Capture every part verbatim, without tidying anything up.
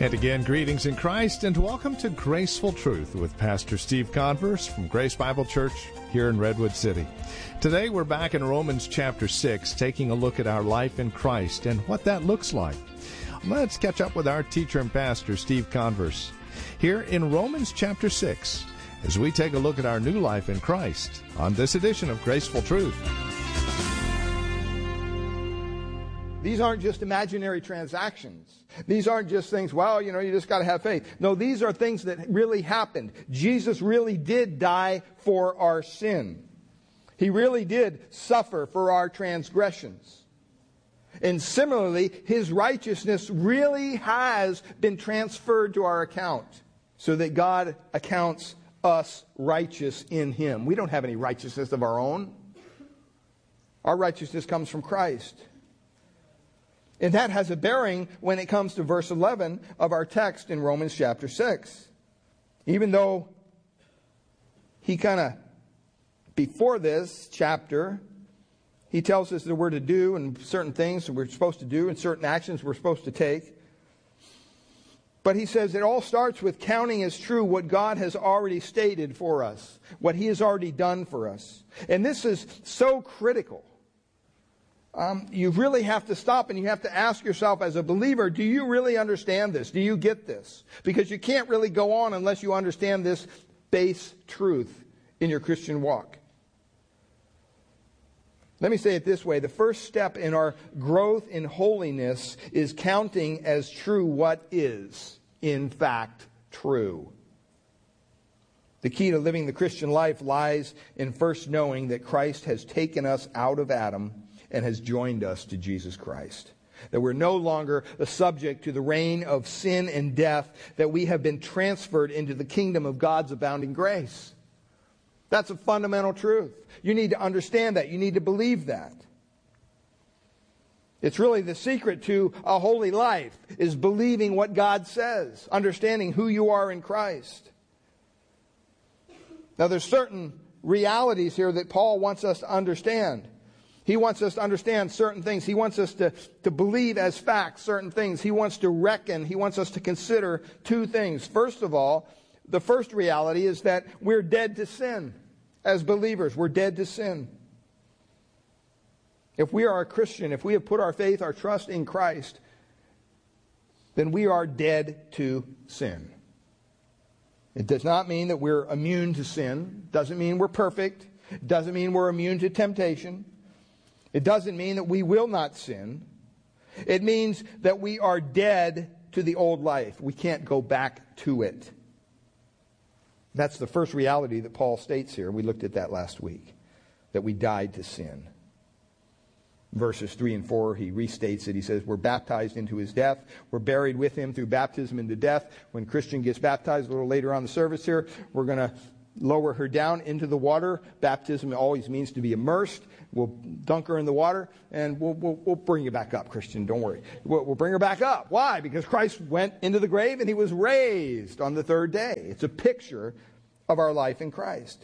And again, greetings in Christ and welcome to Graceful Truth with Pastor Steve Converse from Grace Bible Church here in Redwood City. Today we're back in Romans chapter six, taking a look at our life in Christ and what that looks like. Let's catch up with our teacher and pastor, Steve Converse, here in Romans chapter six, as we take a look at our new life in Christ on this edition of Graceful Truth. These aren't just imaginary transactions. These aren't just things, well, you know, you just got to have faith. No, these are things that really happened. Jesus really did die for our sin. He really did suffer for our transgressions. And similarly, His righteousness really has been transferred to our account so that God accounts us righteous in Him. We don't have any righteousness of our own. Our righteousness comes from Christ. And that has a bearing when it comes to verse eleven of our text in Romans chapter six. Even though he kind of, before this chapter, he tells us that we're to do and certain things that we're supposed to do and certain actions we're supposed to take. But he says it all starts with counting as true what God has already stated for us, what He has already done for us. And this is so critical. Um, you really have to stop and you have to ask yourself as a believer, do you really understand this? Do you get this? Because you can't really go on unless you understand this base truth in your Christian walk. Let me say it this way. The first step in our growth in holiness is counting as true what is, in fact, true. The key to living the Christian life lies in first knowing that Christ has taken us out of Adam and has joined us to Jesus Christ. That we're no longer a subject to the reign of sin and death, that we have been transferred into the kingdom of God's abounding grace. That's a fundamental truth. You need to understand that. You need to believe that. It's really the secret to a holy life, is believing what God says, understanding who you are in Christ. Now there's certain realities here that Paul wants us to understand. He wants us to understand certain things. He wants us to, to believe as facts certain things. He wants to reckon. He wants us to consider two things. First of all, the first reality is that we're dead to sin. As believers, we're dead to sin. If we are a Christian, if we have put our faith, our trust in Christ, then we are dead to sin. It does not mean that we're immune to sin. It doesn't mean we're perfect. It doesn't mean we're immune to temptation. It doesn't mean that we will not sin. It means that we are dead to the old life. We can't go back to it. That's the first reality that Paul states here. We looked at that last week. That we died to sin. Verses three and four, he restates it. He says, we're baptized into His death. We're buried with Him through baptism into death. When Christian gets baptized a little later on in the service here, we're going to lower her down into the water. Baptism always means to be immersed. We'll dunk her in the water, and we'll, we'll, we'll bring you back up, Christian. Don't worry. We'll, we'll bring her back up. Why? Because Christ went into the grave and He was raised on the third day. It's a picture of our life in Christ.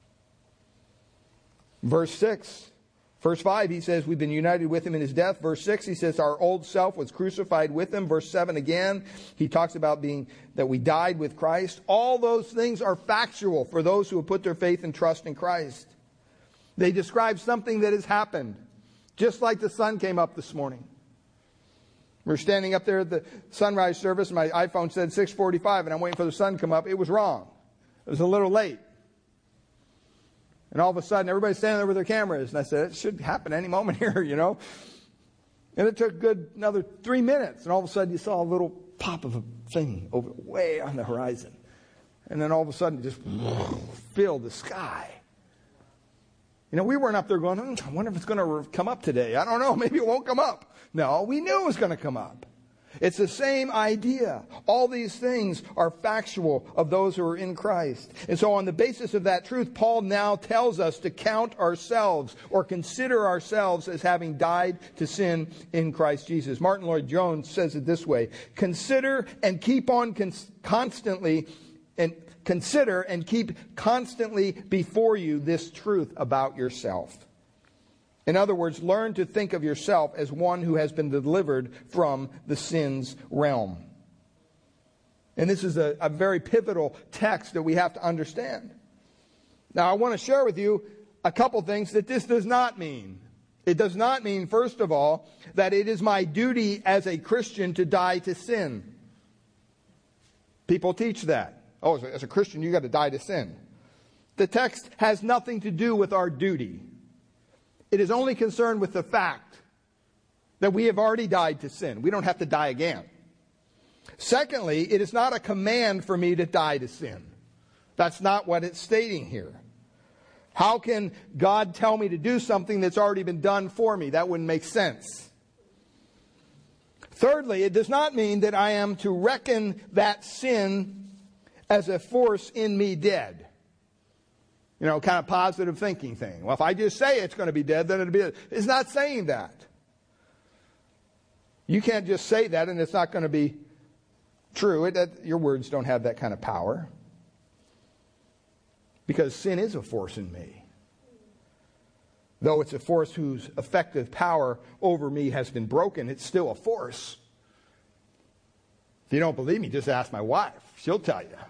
Verse six. Verse five, he says, we've been united with Him in His death. Verse six, he says, our old self was crucified with Him. Verse seven again, he talks about being that we died with Christ. All those things are factual for those who have put their faith and trust in Christ. They describe something that has happened. Just like the sun came up this morning. We were standing up there at the sunrise service, and my iPhone said six forty-five, and I'm waiting for the sun to come up. It was wrong. It was a little late. And all of a sudden, everybody's standing there with their cameras. And I said, it should happen any moment here, you know. And it took good another three minutes. And all of a sudden, you saw a little pop of a thing over way on the horizon. And then all of a sudden, it just filled the sky. You know, we weren't up there going, hmm, I wonder if it's going to come up today. I don't know. Maybe it won't come up. No, we knew it was going to come up. It's the same idea. All these things are factual of those who are in Christ. And so on the basis of that truth, Paul now tells us to count ourselves or consider ourselves as having died to sin in Christ Jesus. Martin Lloyd-Jones says it this way: consider and keep on cons- constantly and consider and keep constantly before you this truth about yourself. In other words, learn to think of yourself as one who has been delivered from the sin's realm. And this is a, a very pivotal text that we have to understand. Now, I want to share with you a couple things that this does not mean. It does not mean, first of all, that it is my duty as a Christian to die to sin. People teach that. Oh, as a Christian, you've got to die to sin. The text has nothing to do with our duty. It is only concerned with the fact that we have already died to sin. We don't have to die again. Secondly, it is not a command for me to die to sin. That's not what it's stating here. How can God tell me to do something that's already been done for me? That wouldn't make sense. Thirdly, it does not mean that I am to reckon that sin as a force in me dead. You know, kind of positive thinking thing. Well, if I just say it's going to be dead, then it'll be dead. It's not saying that. You can't just say that and it's not going to be true. It, that, your words don't have that kind of power. Because sin is a force in me. Though it's a force whose effective power over me has been broken, it's still a force. If you don't believe me, just ask my wife. She'll tell you.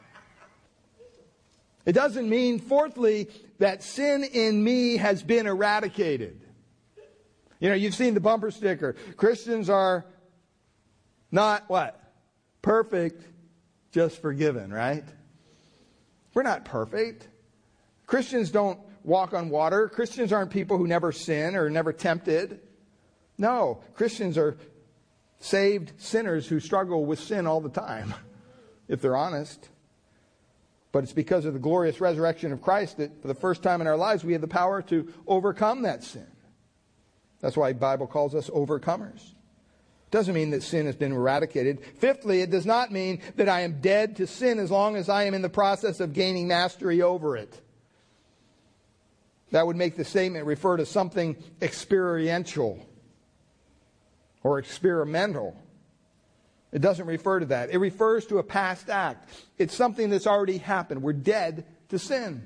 It doesn't mean, fourthly, that sin in me has been eradicated. You know, you've seen the bumper sticker. Christians are not what? Perfect, just forgiven, right? We're not perfect. Christians don't walk on water. Christians aren't people who never sin or never tempted. No, Christians are saved sinners who struggle with sin all the time, if they're honest. But it's because of the glorious resurrection of Christ that for the first time in our lives we have the power to overcome that sin. That's why the Bible calls us overcomers. It doesn't mean that sin has been eradicated. Fifthly, it does not mean that I am dead to sin as long as I am in the process of gaining mastery over it. That would make the statement refer to something experiential or experimental. It doesn't refer to that. It refers to a past act. It's something that's already happened. We're dead to sin.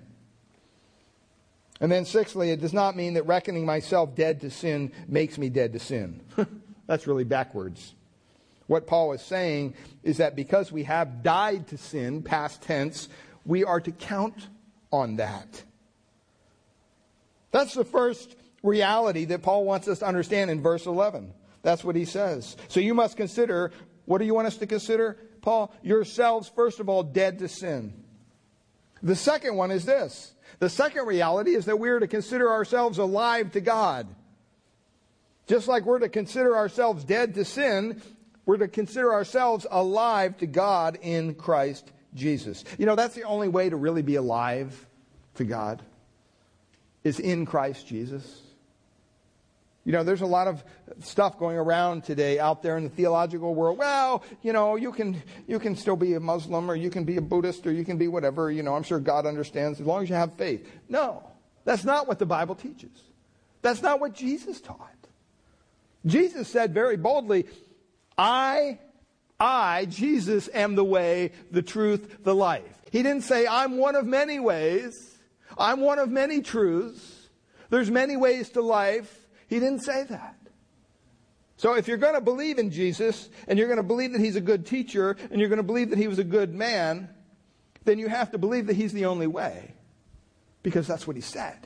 And then sixthly, it does not mean that reckoning myself dead to sin makes me dead to sin. That's really backwards. What Paul is saying is that because we have died to sin, past tense, we are to count on that. That's the first reality that Paul wants us to understand in verse eleven. That's what he says. So you must consider, what do you want us to consider, Paul? Yourselves, first of all, dead to sin. The second one is this. The second reality is that we are to consider ourselves alive to God. Just like we're to consider ourselves dead to sin, we're to consider ourselves alive to God in Christ Jesus. You know, that's the only way to really be alive to God, is in Christ Jesus. You know, there's a lot of stuff going around today out there in the theological world. Well, you know, you can you can still be a Muslim, or you can be a Buddhist, or you can be whatever. You know, I'm sure God understands as long as you have faith. No, that's not what the Bible teaches. That's not what Jesus taught. Jesus said very boldly, I, I, Jesus, am the way, the truth, the life. He didn't say, I'm one of many ways. I'm one of many truths. There's many ways to life. He didn't say that. So if you're going to believe in Jesus, and you're going to believe that he's a good teacher, and you're going to believe that he was a good man, then you have to believe that he's the only way. Because that's what he said.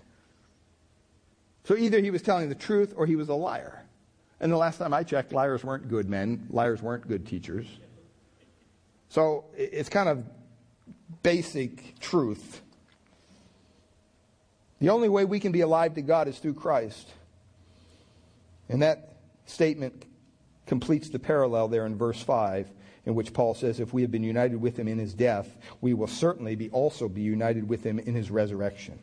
So either he was telling the truth or he was a liar. And the last time I checked, liars weren't good men. Liars weren't good teachers. So it's kind of basic truth. The only way we can be alive to God is through Christ. And that statement completes the parallel there in verse five, in which Paul says, if we have been united with him in his death, we will certainly be also be united with him in his resurrection.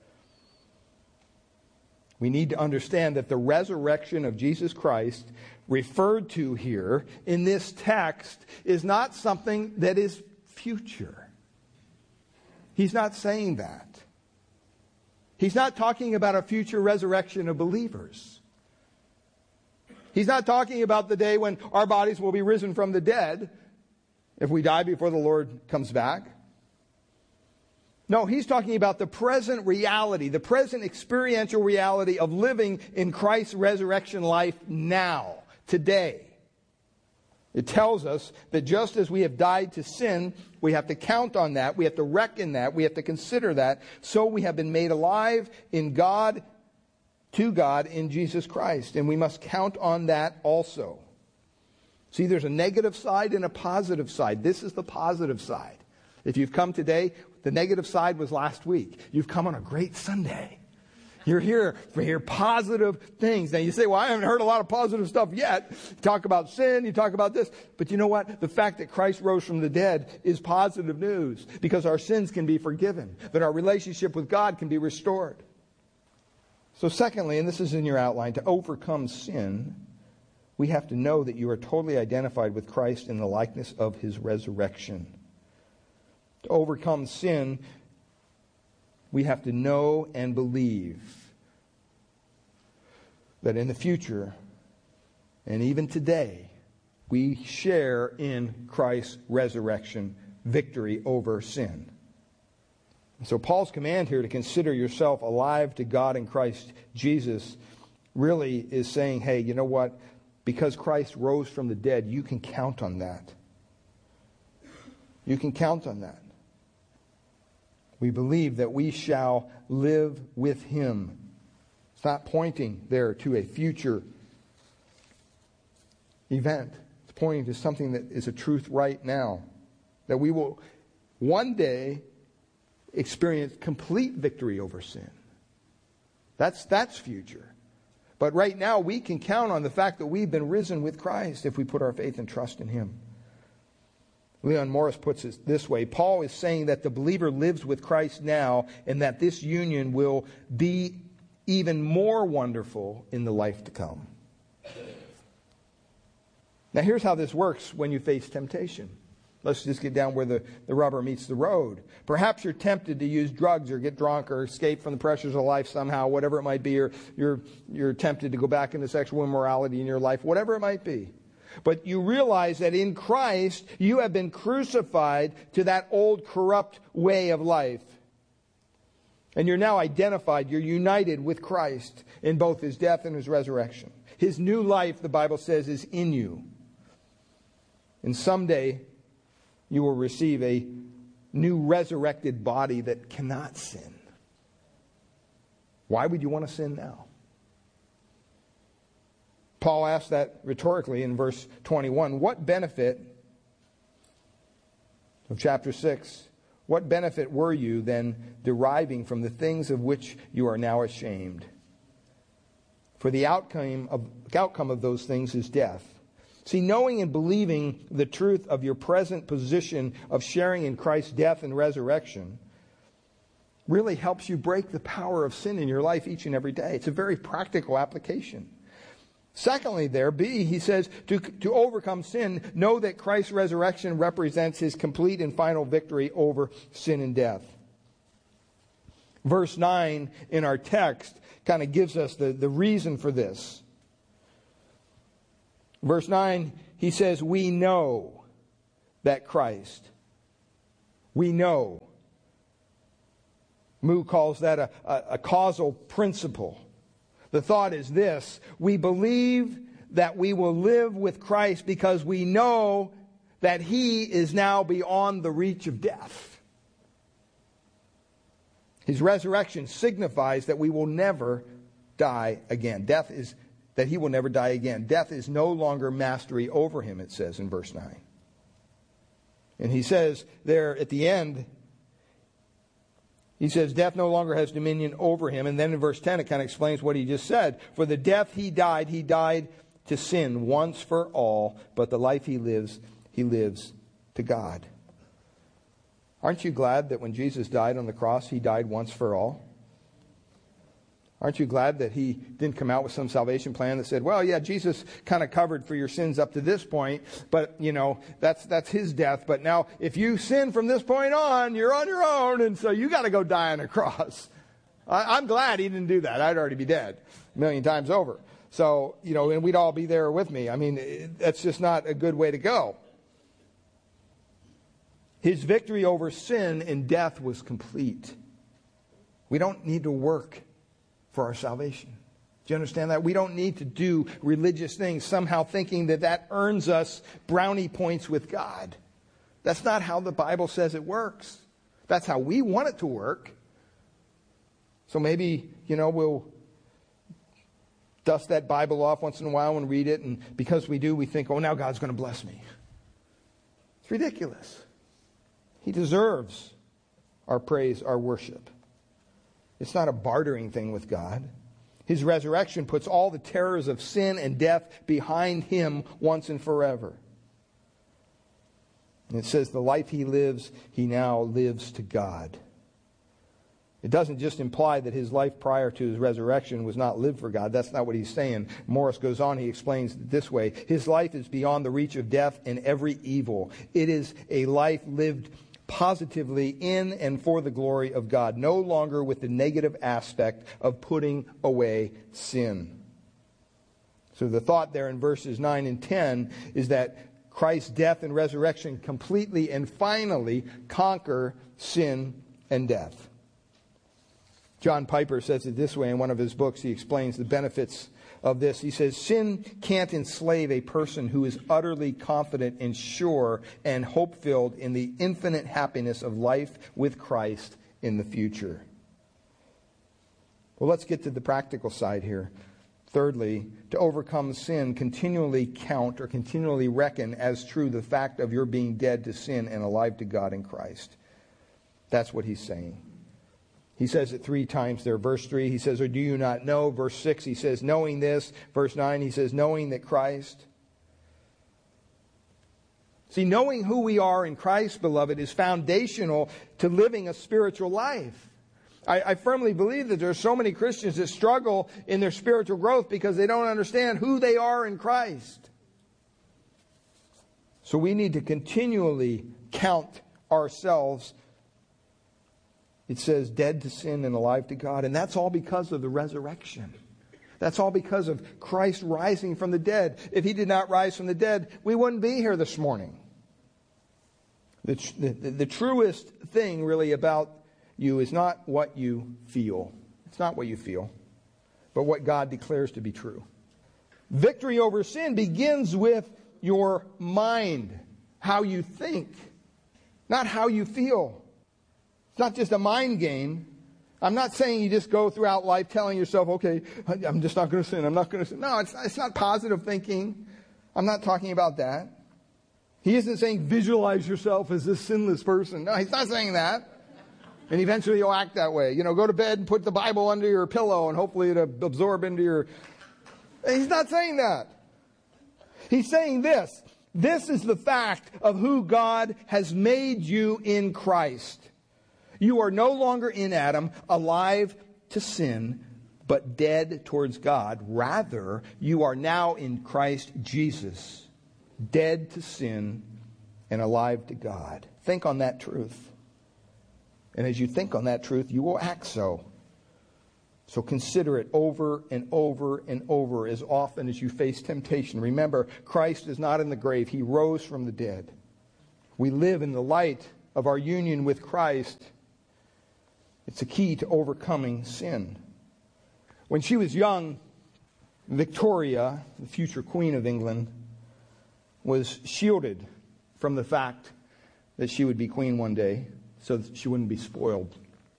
We need to understand that the resurrection of Jesus Christ referred to here in this text is not something that is future. He's not saying that. He's not talking about a future resurrection of believers. He's not talking about the day when our bodies will be risen from the dead if we die before the Lord comes back. No, he's talking about the present reality, the present experiential reality of living in Christ's resurrection life now, today. It tells us that just as we have died to sin, we have to count on that, we have to reckon that, we have to consider that, so we have been made alive in God, to God in Jesus Christ. And we must count on that also. See, there's a negative side and a positive side. This is the positive side. If you've come today, the negative side was last week. You've come on a great Sunday. You're here for hear positive things. Now you say, well, I haven't heard a lot of positive stuff yet. You talk about sin, you talk about this. But you know what? The fact that Christ rose from the dead is positive news, because our sins can be forgiven, that our relationship with God can be restored. So secondly, and this is in your outline, to overcome sin, we have to know that you are totally identified with Christ in the likeness of His resurrection. To overcome sin, we have to know and believe that in the future, and even today, we share in Christ's resurrection victory over sin. So Paul's command here to consider yourself alive to God in Christ Jesus really is saying, hey, you know what? Because Christ rose from the dead, you can count on that. You can count on that. We believe that we shall live with Him. It's not pointing there to a future event. It's pointing to something that is a truth right now. That we will one day experience complete victory over sin. That's, that's future. But right now we can count on the fact that we've been risen with Christ if we put our faith and trust in Him. Leon Morris puts it this way. Paul is saying that the believer lives with Christ now, and that this union will be even more wonderful in the life to come. Now here's how this works when you face temptation. Let's just get down where the, the rubber meets the road. Perhaps you're tempted to use drugs or get drunk or escape from the pressures of life somehow, whatever it might be, or you're, you're tempted to go back into sexual immorality in your life, whatever it might be. But you realize that in Christ, you have been crucified to that old corrupt way of life. And you're now identified, you're united with Christ in both His death and His resurrection. His new life, the Bible says, is in you. And someday, you will receive a new resurrected body that cannot sin. Why would you want to sin now? Paul asked that rhetorically in verse twenty-one. What benefit of chapter six, what benefit were you then deriving from the things of which you are now ashamed? For the outcome of, outcome of those things is death. See, knowing and believing the truth of your present position of sharing in Christ's death and resurrection really helps you break the power of sin in your life each and every day. It's a very practical application. Secondly there, B, he says, to, to overcome sin, know that Christ's resurrection represents His complete and final victory over sin and death. Verse nine in our text kind of gives us the, the reason for this. Verse nine, he says, we know that Christ. We know. Moo calls that a, a, a causal principle. The thought is this: we believe that we will live with Christ because we know that He is now beyond the reach of death. His resurrection signifies that we will never die again. Death is, that He will never die again. Death is no longer mastery over Him, it says in verse nine. And he says there at the end, he says, death no longer has dominion over Him. And then in verse ten, it kind of explains what he just said. For the death He died, He died to sin once for all. But the life He lives, He lives to God. Aren't you glad that when Jesus died on the cross, He died once for all? Aren't you glad that He didn't come out with some salvation plan that said, well, yeah, Jesus kind of covered for your sins up to this point, but, you know, that's that's His death. But now, if you sin from this point on, you're on your own, and so you got to go die on a cross. I, I'm glad He didn't do that. I'd already be dead a million times over. So, you know, and we'd all be there with me. I mean, it, that's just not a good way to go. His victory over sin and death was complete. We don't need to work for our salvation. Do you understand that? We don't need to do religious things somehow thinking that that earns us brownie points with God. That's not how the Bible says it works. That's how we want it to work. So maybe, you know, we'll dust that Bible off once in a while and read it, and because we do, we think, oh, now God's going to bless me. It's ridiculous. He deserves our praise, our worship. It's not a bartering thing with God. His resurrection puts all the terrors of sin and death behind him once and forever. And it says the life he lives, he now lives to God. It doesn't just imply that his life prior to his resurrection was not lived for God. That's not what he's saying. Morris goes on, he explains it this way. His life is beyond the reach of death and every evil. It is a life lived positively in and for the glory of God, no longer with the negative aspect of putting away sin. So the thought there in verses nine and ten is that Christ's death and resurrection completely and finally conquer sin and death. John Piper says it this way in one of his books. He explains the benefits of this. He says, sin can't enslave a person who is utterly confident and sure and hope-filled in the infinite happiness of life with Christ in the future. Well, let's get to the practical side here. Thirdly, to overcome sin, continually count or continually reckon as true the fact of your being dead to sin and alive to God in Christ. That's what he's saying. He says it three times there. Verse three, he says, or do you not know? Verse six, he says, knowing this. Verse nine, he says, knowing that Christ. See, knowing who we are in Christ, beloved, is foundational to living a spiritual life. I, I firmly believe that there are so many Christians that struggle in their spiritual growth because they don't understand who they are in Christ. So we need to continually count ourselves. It says dead to sin and alive to God. And that's all because of the resurrection. That's all because of Christ rising from the dead. If he did not rise from the dead, we wouldn't be here this morning. The, the, the truest thing really about you is not what you feel. It's not what you feel, but what God declares to be true. Victory over sin begins with your mind, how you think, not how you feel. It's not just a mind game. I'm not saying you just go throughout life telling yourself, okay, I'm just not going to sin. I'm not going to sin. No, it's, it's not positive thinking. I'm not talking about that. He isn't saying visualize yourself as this sinless person. No, he's not saying that. And eventually you'll act that way. You know, go to bed and put the Bible under your pillow and hopefully it'll absorb into your... He's not saying that. He's saying this. This is the fact of who God has made you in Christ. You are no longer in Adam, alive to sin, but dead towards God. Rather, you are now in Christ Jesus, dead to sin and alive to God. Think on that truth. And as you think on that truth, you will act so. So consider it over and over and over as often as you face temptation. Remember, Christ is not in the grave. He rose from the dead. We live in the light of our union with Christ. It's a key to overcoming sin. When she was young, Victoria, the future Queen of England, was shielded from the fact that she would be queen one day so that she wouldn't be spoiled.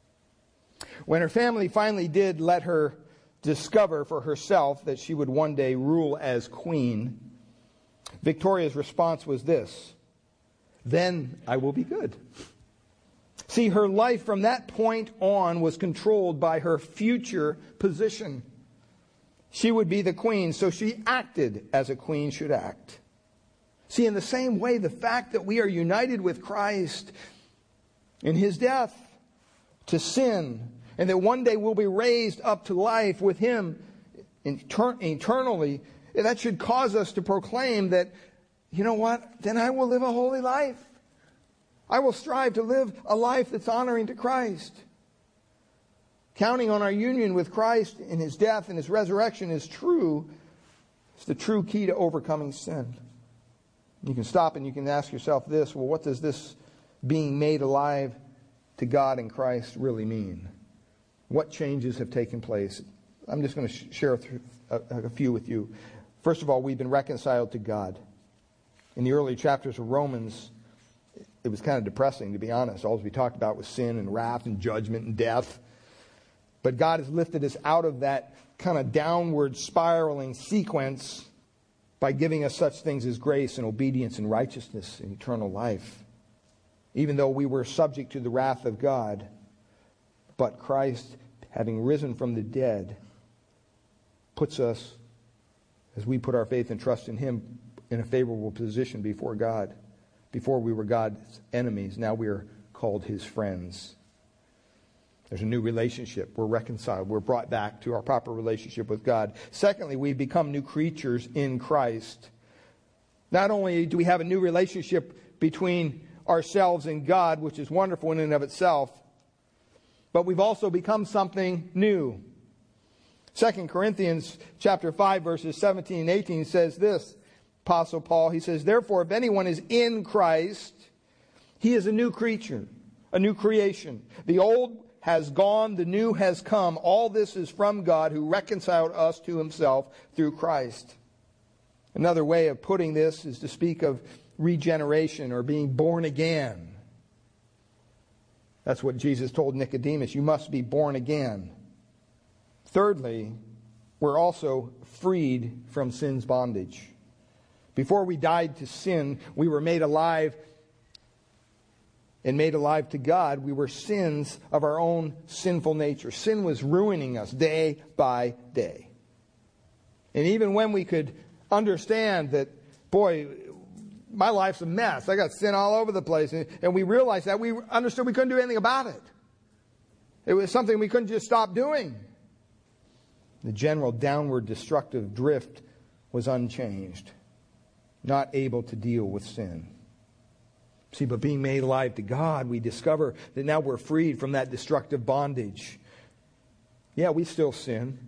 When her family finally did let her discover for herself that she would one day rule as queen, Victoria's response was this: then I will be good. See, her life from that point on was controlled by her future position. She would be the queen, so she acted as a queen should act. See, in the same way, the fact that we are united with Christ in his death to sin, and that one day we'll be raised up to life with him eternally, that should cause us to proclaim that, you know what, then I will live a holy life. I will strive to live a life that's honoring to Christ. Counting on our union with Christ in his death and his resurrection is true. It's the true key to overcoming sin. You can stop and you can ask yourself this: well, what does this being made alive to God in Christ really mean? What changes have taken place? I'm just going to sh- share a, a few with you. First of all, we've been reconciled to God. In the early chapters of Romans, it was kind of depressing, to be honest. All we talked about was sin and wrath and judgment and death. But God has lifted us out of that kind of downward spiraling sequence by giving us such things as grace and obedience and righteousness and eternal life. Even though we were subject to the wrath of God, but Christ, having risen from the dead, puts us, as we put our faith and trust in Him, in a favorable position before God. Before we were God's enemies, now we are called His friends. There's a new relationship. We're reconciled. We're brought back to our proper relationship with God. Secondly, we become new creatures in Christ. Not only do we have a new relationship between ourselves and God, which is wonderful in and of itself, but we've also become something new. Second Corinthians chapter five, verses seventeen and eighteen says this, Apostle Paul, he says, "Therefore, if anyone is in Christ, he is a new creature, a new creation. The old has gone, the new has come. All this is from God, who reconciled us to Himself through Christ." Another way of putting this is to speak of regeneration or being born again. That's what Jesus told Nicodemus. You must be born again. Thirdly, we're also freed from sin's bondage. Before we died to sin, we were made alive and made alive to God. We were sins of our own sinful nature. Sin was ruining us day by day. And even when we could understand that, boy, my life's a mess. I got sin all over the place. And we realized that, we understood we couldn't do anything about it. It was something we couldn't just stop doing. The general downward destructive drift was unchanged. Not able to deal with sin. See, but being made alive to God, we discover that now we're freed from that destructive bondage. Yeah, we still sin.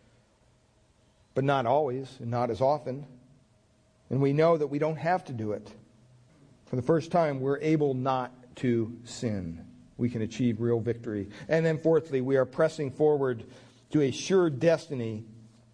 But not always and not as often. And we know that we don't have to do it. For the first time, we're able not to sin. We can achieve real victory. And then fourthly, we are pressing forward to a sure destiny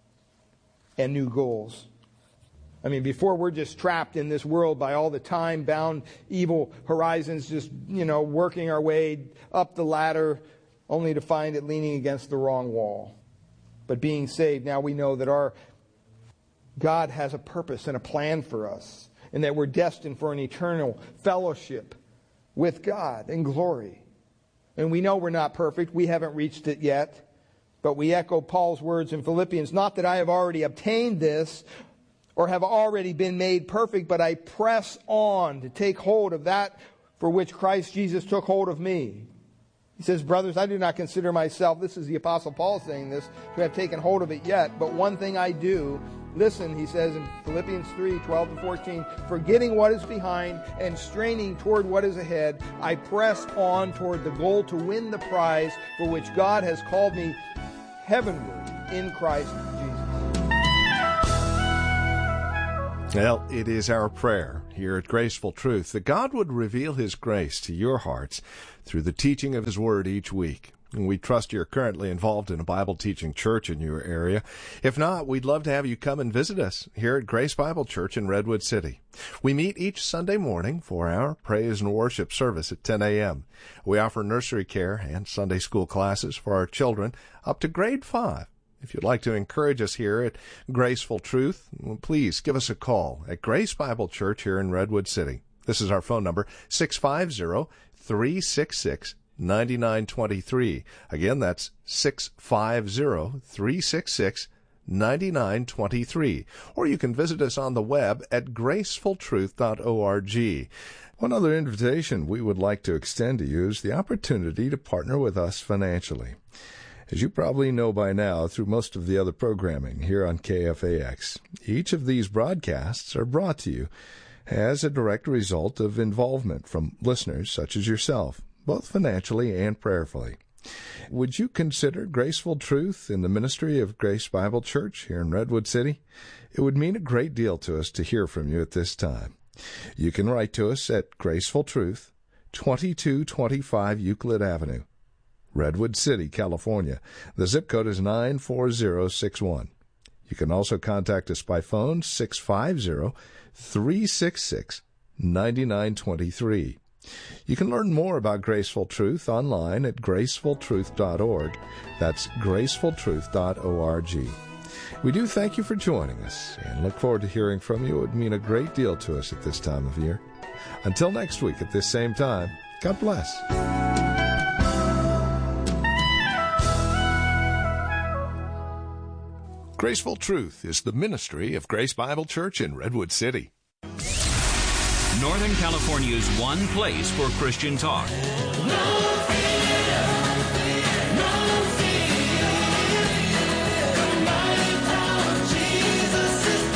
and new goals. I mean, before we're just trapped in this world by all the time-bound evil horizons, just, you know, working our way up the ladder only to find it leaning against the wrong wall. But being saved, now we know that our God has a purpose and a plan for us, and that we're destined for an eternal fellowship with God in glory. And we know we're not perfect. We haven't reached it yet. But we echo Paul's words in Philippians, "Not that I have already obtained this or have already been made perfect, but I press on to take hold of that for which Christ Jesus took hold of me." He says, "Brothers, I do not consider myself," this is the Apostle Paul saying this, "to have taken hold of it yet. But one thing I do, listen," he says in Philippians three, twelve to fourteen, "forgetting what is behind and straining toward what is ahead, I press on toward the goal to win the prize for which God has called me heavenward in Christ Jesus." Well, it is our prayer here at Graceful Truth that God would reveal His grace to your hearts through the teaching of His Word each week. And we trust you're currently involved in a Bible teaching church in your area. If not, we'd love to have you come and visit us here at Grace Bible Church in Redwood City. We meet each Sunday morning for our praise and worship service at ten a.m. We offer nursery care and Sunday school classes for our children up to grade five. If you'd like to encourage us here at Graceful Truth, please give us a call at Grace Bible Church here in Redwood City. This is our phone number, six five zero, three six six, nine nine two three. Again, that's six five zero, three six six, nine nine two three. Or you can visit us on the web at graceful truth dot org. One other invitation we would like to extend to you is the opportunity to partner with us financially. As you probably know by now through most of the other programming here on K F A X, each of these broadcasts are brought to you as a direct result of involvement from listeners such as yourself, both financially and prayerfully. Would you consider Graceful Truth in the ministry of Grace Bible Church here in Redwood City? It would mean a great deal to us to hear from you at this time. You can write to us at Graceful Truth, twenty-two twenty-five Euclid Avenue, Redwood City, California. The zip code is nine four zero six one. You can also contact us by phone, six five zero, three six six, nine nine two three. You can learn more about Graceful Truth online at graceful truth dot org. That's graceful truth dot org. We do thank you for joining us and look forward to hearing from you. It would mean a great deal to us at this time of year. Until next week at this same time, God bless. Graceful Truth is the ministry of Grace Bible Church in Redwood City. Northern California's one place for Christian talk. No fear, no fear. Mighty power, Jesus is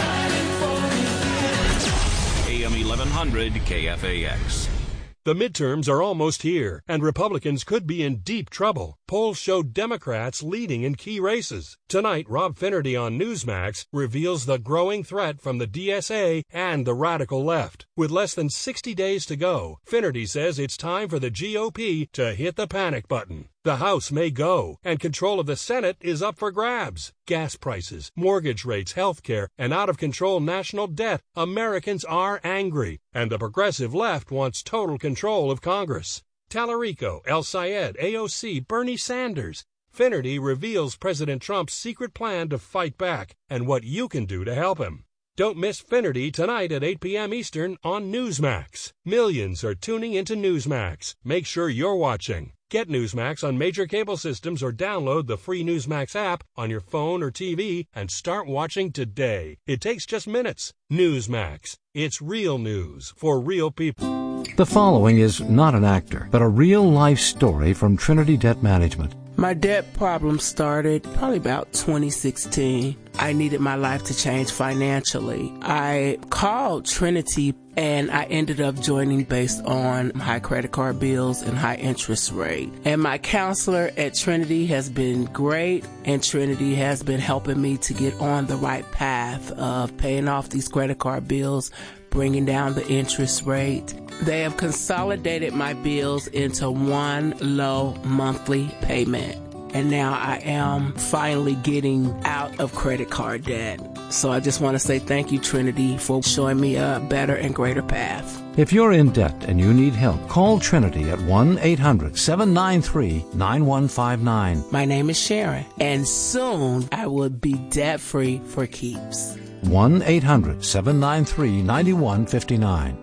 fighting for you. A M eleven hundred K F A X. The midterms are almost here, and Republicans could be in deep trouble. Polls show Democrats leading in key races. Tonight, Rob Finnerty on Newsmax reveals the growing threat from the D S A and the radical left. With less than sixty days to go, Finnerty says it's time for the G O P to hit the panic button. The House may go, and control of the Senate is up for grabs. Gas prices, mortgage rates, health care, and out-of-control national debt. Americans are angry, and the progressive left wants total control of Congress. Tallarico, El Sayed, A O C, Bernie Sanders. Finnerty reveals President Trump's secret plan to fight back and what you can do to help him. Don't miss Finnerty tonight at eight p.m. Eastern on Newsmax. Millions are tuning into Newsmax. Make sure you're watching. Get Newsmax on major cable systems or download the free Newsmax app on your phone or T V and start watching today. It takes just minutes. Newsmax. It's real news for real people. The following is not an actor, but a real-life story from Trinity Debt Management. My debt problem started probably about twenty sixteen. I needed my life to change financially. I called Trinity and I ended up joining based on high credit card bills and high interest rate. And my counselor at Trinity has been great, and Trinity has been helping me to get on the right path of paying off these credit card bills, bringing down the interest rate. They have consolidated my bills into one low monthly payment. And now I am finally getting out of credit card debt. So I just want to say thank you, Trinity, for showing me a better and greater path. If you're in debt and you need help, call Trinity at one eight hundred seven nine three nine one five nine. My name is Sharon, and soon I will be debt-free for keeps. one eight hundred seven nine three nine one five nine.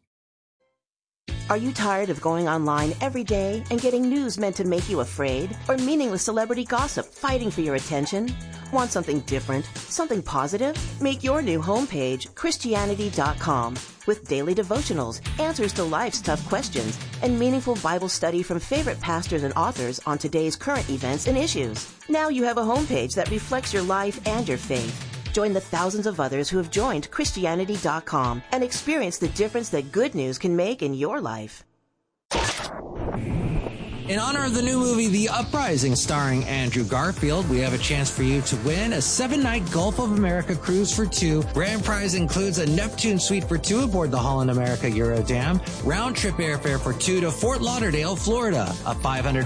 Are you tired of going online every day and getting news meant to make you afraid? Or meaningless celebrity gossip fighting for your attention? Want something different? Something positive? Make your new homepage Christianity dot com with daily devotionals, answers to life's tough questions, and meaningful Bible study from favorite pastors and authors on today's current events and issues. Now you have a homepage that reflects your life and your faith. Join the thousands of others who have joined Christianity dot com and experience the difference that good news can make in your life. In honor of the new movie, The Uprising, starring Andrew Garfield, we have a chance for you to win a seven-night Gulf of America cruise for two. Grand prize includes a Neptune suite for two aboard the Holland America Eurodam, round-trip airfare for two to Fort Lauderdale, Florida, a five hundred